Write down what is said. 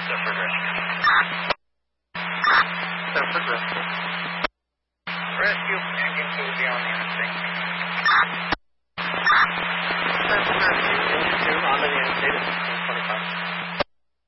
They're progressing. They're progressive. Rescue engines will be on the interstate.